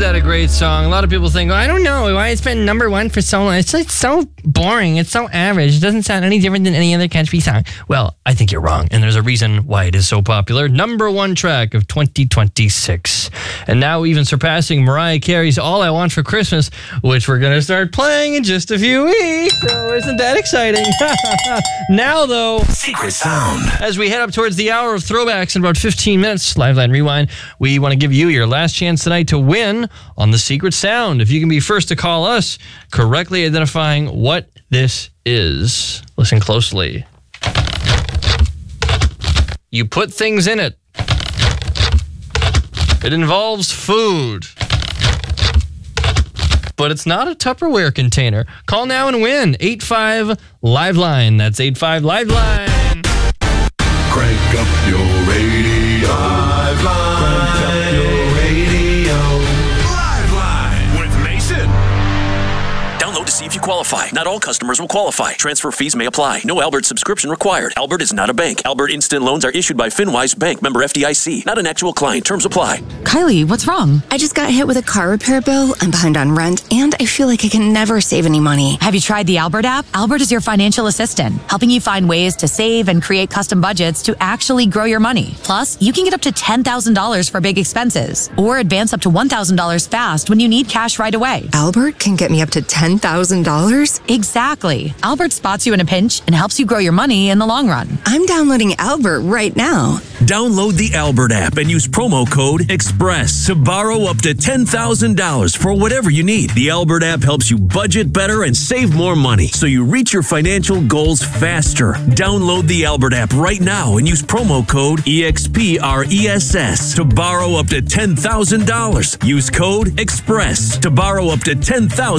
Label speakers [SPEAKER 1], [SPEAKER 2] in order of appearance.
[SPEAKER 1] that a great song? A lot of people think, I don't know why it's been number one for so long. It's like so boring. It's so average. It doesn't sound any different than any other country song. Well, I think you're wrong, and there's a reason why it is so popular. Number one track of 2026. And now even surpassing Mariah Carey's All I Want for Christmas, which we're going to start playing in just a few weeks. So isn't that exciting? Now, though,
[SPEAKER 2] Secret Sound.
[SPEAKER 1] As we head up towards the hour of throwbacks in about 15 minutes, Liveline Rewind, we want to give you your last chance tonight to win on the Secret Sound. If you can be first to call us, correctly identifying what this is. Listen closely. You put things in it. It involves food. But it's not a Tupperware container. Call now and win. 85 Liveline. That's 85 Liveline.
[SPEAKER 2] Crank up your radio. Liveline. Crank up your radio. Liveline with Mason.
[SPEAKER 3] Download to see if you qualify. Not all customers will qualify. Transfer fees may apply. No Albert subscription required. Albert is not a bank. Albert Instant Loans are issued by FinWise Bank, member FDIC. Not an actual client. Terms apply.
[SPEAKER 4] Kylie, what's wrong?
[SPEAKER 5] I just got hit with a car repair bill. I'm behind on rent, and I feel like I can never save any money.
[SPEAKER 4] Have you tried the Albert app? Albert is your financial assistant, helping you find ways to save and create custom budgets to actually grow your money. Plus, you can get up to $10,000 for big expenses, or advance up to $1,000 fast when you need cash right away.
[SPEAKER 5] Albert can get me up to $10,000?
[SPEAKER 4] Exactly. Albert spots you in a pinch and helps you grow your money in the long run.
[SPEAKER 5] I'm downloading Albert right now.
[SPEAKER 6] Download the Albert app and use promo code EXPRESS to borrow up to $10,000 for whatever you need. The Albert app helps you budget better and save more money so you reach your financial goals faster. Download the Albert app right now and use promo code EXPRESS to borrow up to $10,000. Use code EXPRESS to borrow up to $10,000.